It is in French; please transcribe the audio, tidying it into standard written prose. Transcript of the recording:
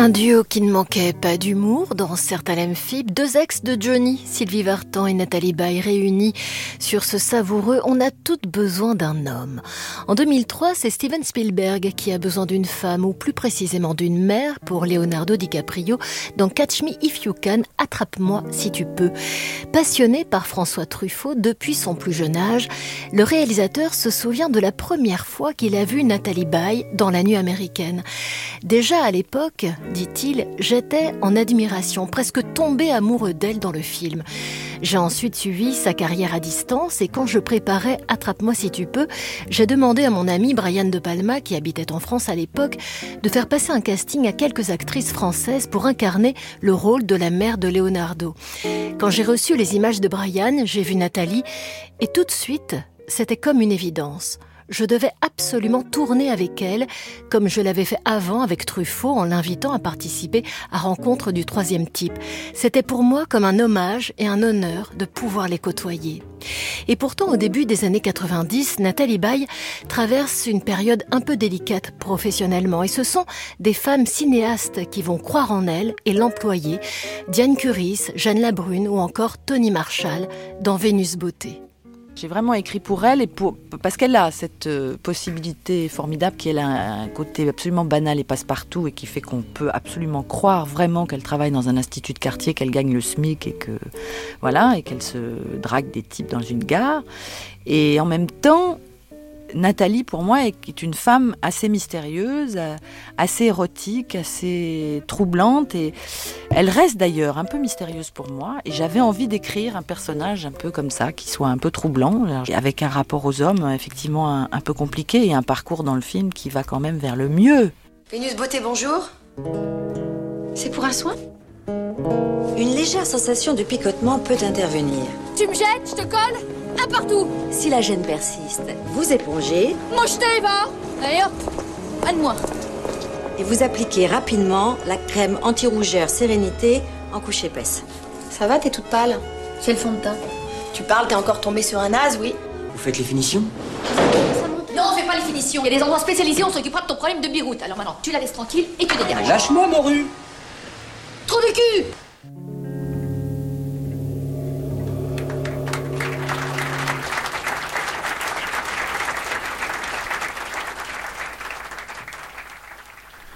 Un duo qui ne manquait pas d'humour dans certains amphibes, deux ex de Johnny, Sylvie Vartan et Nathalie Baye réunis sur ce savoureux « On a toutes besoin d'un homme ». En 2003, c'est Steven Spielberg qui a besoin d'une femme, ou plus précisément d'une mère, pour Leonardo DiCaprio dans Catch Me If You Can, Attrape-moi si tu peux. Passionné par François Truffaut depuis son plus jeune âge, le réalisateur se souvient de la première fois qu'il a vu Nathalie Baye dans La Nuit américaine. Déjà à l'époque, dit-il, j'étais en admiration, presque tombé amoureux d'elle dans le film. J'ai ensuite suivi sa carrière à distance et quand je préparais Attrape-moi si tu peux, j'ai demandé à mon ami Brian De Palma, qui habitait en France à l'époque, de faire passer un casting à quelques actrices françaises pour incarner le rôle de la mère de Leonardo. Quand j'ai reçu les images de Brian, j'ai vu Nathalie et tout de suite, c'était comme une évidence. Je devais absolument tourner avec elle, comme je l'avais fait avant avec Truffaut en l'invitant à participer à Rencontre du troisième type. C'était pour moi comme un hommage et un honneur de pouvoir les côtoyer. Et pourtant, au début des années 90, Nathalie Baye traverse une période un peu délicate professionnellement. Et ce sont des femmes cinéastes qui vont croire en elle et l'employer. Diane Curis, Jeanne Labrune ou encore Tony Marshall dans Vénus Beauté. J'ai vraiment écrit pour elle parce qu'elle a cette possibilité formidable qu'elle a un côté absolument banal et passe-partout et qui fait qu'on peut absolument croire vraiment qu'elle travaille dans un institut de quartier, qu'elle gagne le SMIC et qu'elle se drague des types dans une gare. Et en même temps, Nathalie, pour moi, est une femme assez mystérieuse, assez érotique, assez troublante. Et elle reste d'ailleurs un peu mystérieuse pour moi. Et j'avais envie d'écrire un personnage un peu comme ça, qui soit un peu troublant, avec un rapport aux hommes effectivement un peu compliqué et un parcours dans le film qui va quand même vers le mieux. Vénus Beauté, bonjour. C'est pour un soin ? Une légère sensation de picotement peut intervenir. Tu me jettes, je te colle, un partout. Si la gêne persiste, vous épongez. Mochetez, va. Allez hop, un de moins. Et vous appliquez rapidement la crème anti-rougeur Sérénité en couche épaisse. Ça va, t'es toute pâle. J'ai le fond de teint. Tu parles, t'es encore tombée sur un as, oui. Vous faites les finitions ? Non, on fait pas les finitions. Il y a des endroits spécialisés, on s'occupera de ton problème de bigoute. Alors maintenant, tu la laisses tranquille et tu te dégages. Lâche-moi, morue. Trou de cul.